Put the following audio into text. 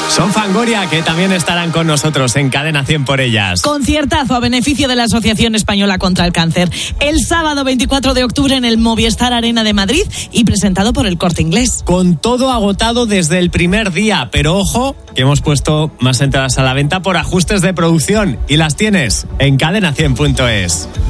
Son Fangoria, que también estarán con nosotros en Cadena 100 por ellas. Conciertazo a beneficio de la Asociación Española contra el Cáncer. El sábado 24 de octubre en el Movistar Arena de Madrid y presentado por el Corte Inglés. Con todo agotado desde el primer día, pero ojo, que hemos puesto más entradas a la venta por ajustes de producción y las tienes en cadena100.es.